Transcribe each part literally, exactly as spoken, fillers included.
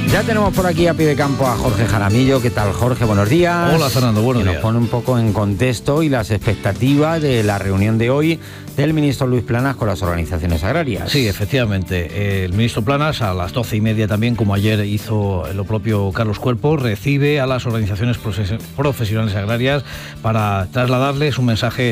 Ya tenemos por aquí a pie de campo a Jorge Jaramillo. ¿Qué tal, Jorge? Buenos días. Hola, Fernando, buenos días. Nos pone un poco en contexto y las expectativas de la reunión de hoy del ministro Luis Planas con las organizaciones agrarias. Sí, efectivamente. El ministro Planas, a las doce y media también, como ayer hizo lo propio Carlos Cuerpo, recibe a las organizaciones profesionales agrarias para trasladarles un mensaje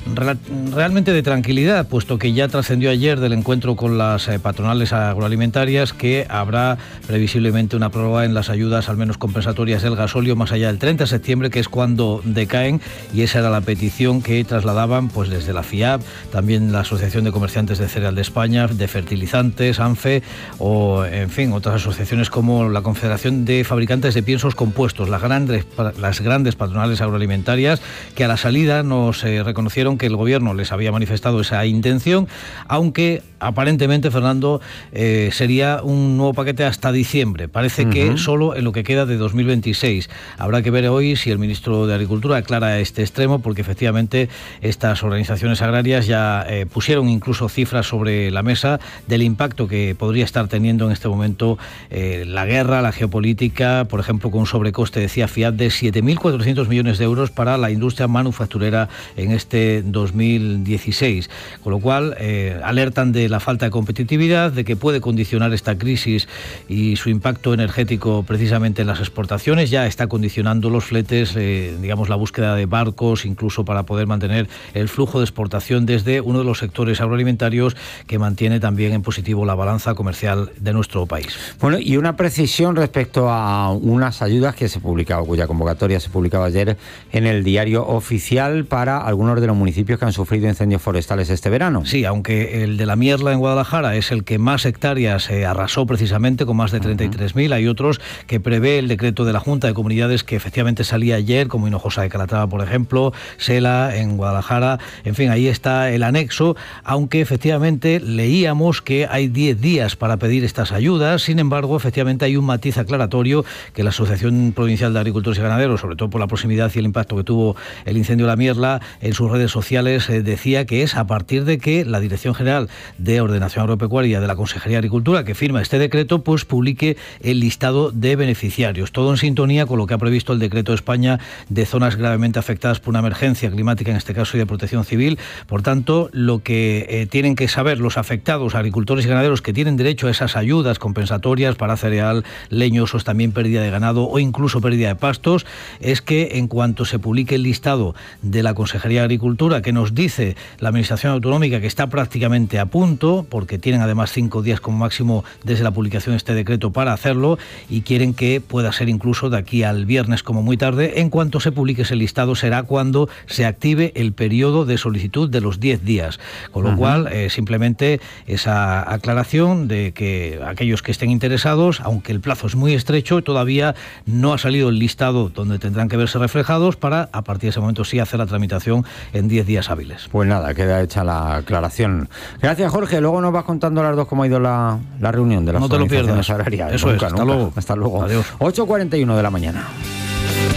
realmente de tranquilidad, puesto que ya trascendió ayer del encuentro con las eh, patronales agroalimentarias que habrá previsiblemente una prórroga en las ayudas, al menos compensatorias, del gasóleo más allá del treinta de septiembre, que es cuando decaen, y esa era la petición que trasladaban pues desde la FIAP, también la Asociación de Comerciantes de Cereal de España, de Fertilizantes, ANFE, o en fin, otras asociaciones como la Confederación de Fabricantes de Piensos Compuestos, las grandes, las grandes patronales agroalimentarias, que a la salida nos eh, reconocieron que el gobierno les había manifestado esa intención, aunque aparentemente, Fernando, eh, sería un nuevo paquete hasta diciembre. Parece uh-huh. que solo en lo que queda de dos mil veintiséis. Habrá que ver hoy si el ministro de Agricultura aclara este extremo, porque efectivamente estas organizaciones agrarias ya eh, pusieron incluso cifras sobre la mesa del impacto que podría estar teniendo en este momento eh, la guerra, la geopolítica, por ejemplo, con un sobrecoste, decía FIAP, de siete mil cuatrocientos millones de euros para la industria manufacturera en este dos mil dieciséis, con lo cual eh, alertan de la falta de competitividad, de que puede condicionar esta crisis y su impacto energético precisamente en las exportaciones. Ya está condicionando los fletes, eh, digamos la búsqueda de barcos, incluso para poder mantener el flujo de exportación desde uno de los sectores agroalimentarios que mantiene también en positivo la balanza comercial de nuestro país. Bueno, y una precisión respecto a unas ayudas que se publicaba, cuya convocatoria se publicaba ayer en el Diario Oficial para algunos de los municipios que han sufrido incendios forestales este verano. Sí, aunque el de la Mierla en Guadalajara es el que más hectáreas eh, arrasó precisamente, con más de treinta y tres mil, uh-huh. hay otros que prevé el decreto de la Junta de Comunidades que efectivamente salía ayer, como Hinojosa de Calatrava, por ejemplo, Sela en Guadalajara, en fin, ahí está el anexo, aunque efectivamente leíamos que hay diez días para pedir estas ayudas. Sin embargo, efectivamente hay un matiz aclaratorio que la Asociación Provincial de Agricultores y Ganaderos, sobre todo por la proximidad y el impacto que tuvo el incendio de la Mierla, en sus redes sociales eh, decía que es a partir de que la Dirección General de Ordenación Agropecuaria de la Consejería de Agricultura, que firma este decreto, pues publique el listado de beneficiarios, todo en sintonía con lo que ha previsto el decreto de España de zonas gravemente afectadas por una emergencia climática, en este caso, y de protección civil. Por tanto, lo que eh, tienen que saber los afectados, agricultores y ganaderos que tienen derecho a esas ayudas compensatorias para cereal, leñosos, también pérdida de ganado o incluso pérdida de pastos, es que en cuanto se publique el listado de la Consejería de Agricultura, que nos dice la Administración Autonómica que está prácticamente a punto, porque tienen además cinco días como máximo desde la publicación de este decreto para hacerlo, y quieren que pueda ser incluso de aquí al viernes como muy tarde. En cuanto se publique ese listado será cuando se active el periodo de solicitud de los diez días, con lo uh-huh. cual eh, simplemente esa aclaración de que aquellos que estén interesados, aunque el plazo es muy estrecho, todavía no ha salido el listado donde tendrán que verse reflejados para, a partir de ese momento, sí hacer la tramitación en diez días hábiles. Pues nada, queda hecha la aclaración. Gracias, Jorge. Luego nos vas contando a las dos cómo ha ido la, la reunión de las no te lo pierdas. Agrarias. Eso nunca, es. Hasta nunca. luego. Hasta luego. Adiós. ocho cuarenta y uno de la mañana.